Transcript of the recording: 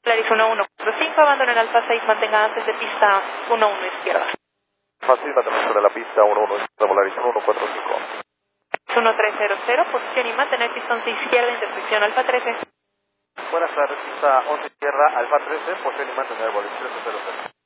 Polaris 1145, abandonen Alfa 6, mantenga antes de pista 11 izquierda. Fácil, mantener sobre la pista 11 izquierda, Polaris 1145. 1300, posición y mantener pista 11 izquierda, intersección Alfa 13. Buenas tardes, pista 11 izquierda, Alfa 13, posición y mantener, Polaris 1300.